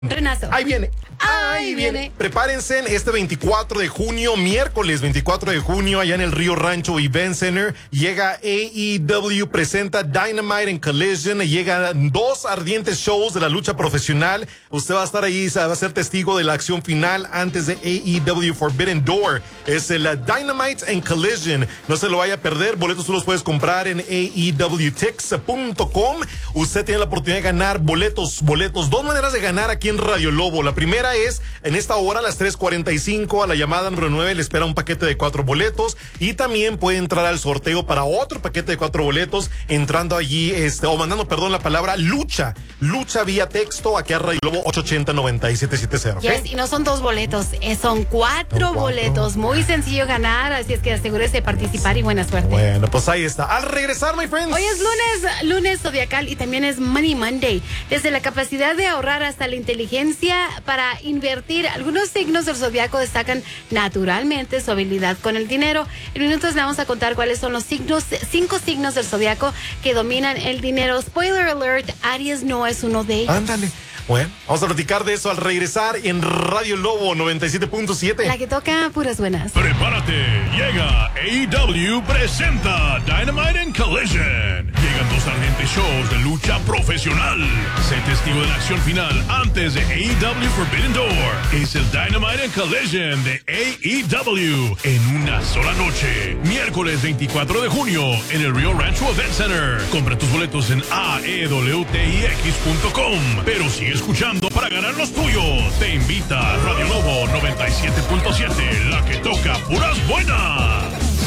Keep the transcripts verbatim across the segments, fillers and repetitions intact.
Renazo. Ahí viene. Ahí Ahí viene. viene. Prepárense este veinticuatro de junio, miércoles veinticuatro de junio, allá en el Río Rancho Event Center. Llega A E W, presenta Dynamite and Collision. Llegan dos ardientes shows de la lucha profesional. Usted va a estar ahí, va a ser testigo de la acción final antes de A E W Forbidden Door. Es el Dynamite and Collision. No se lo vaya a perder. Boletos tú los puedes comprar en A E W tix punto com. Usted tiene la oportunidad de ganar boletos, boletos. Dos maneras de ganar aquí en Radio Lobo. La primera es, en esta hora, a las tres cuarenta y cinco, a la llamada número nueve, le espera un paquete de cuatro boletos. Y también puede entrar al sorteo para otro paquete de cuatro boletos, entrando allí, este, o mandando, perdón, la palabra lucha. Lucha vía texto aquí a Radio Lobo ocho ochenta, noventa y siete setenta. ¿Okay? Yes, y no son dos boletos, eh, son cuatro, Son cuatro boletos. Muy sencillo ganar, así es que asegúrese de participar y buena suerte. Bueno, pues ahí está. Al regresar, my friends. Hoy es lunes, lunes zodiacal y también es Money Monday. Desde la capacidad de ahorrar hasta la inteligencia para invertir, algunos signos del zodiaco destacan naturalmente su habilidad con el dinero. En minutos le vamos a contar cuáles son los signos, cinco signos del zodiaco que dominan el dinero. Spoiler alert, Aries no es uno de ellos. Ándale. Bueno, vamos a platicar de eso al regresar en Radio Lobo noventa y siete punto siete. La que toca puras buenas. Prepárate, llega A E W presenta Dynamite and Collision. Llegan dos ardientes shows de lucha profesional. Sé testigo de la acción final antes de A E W Forbidden Door. Es el Dynamite and Collision de A E W en una sola noche. Miércoles veinticuatro de junio en el Rio Rancho Event Center. Compra tus boletos en A E W T I X punto com. Pero sigue escuchando para ganar los tuyos. Te invita a Radio Lobo noventa y siete punto siete, la que toca puras buenas.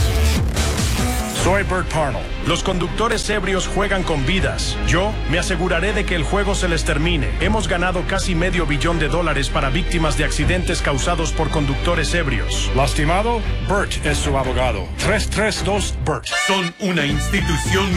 Soy Bert Parnell. Los conductores ebrios juegan con vidas. Yo me aseguraré de que el juego se les termine. Hemos ganado casi medio billón de dólares para víctimas de accidentes causados por conductores ebrios. ¿Lastimado? Bert es su abogado. tres tres dos Bert. Son una institución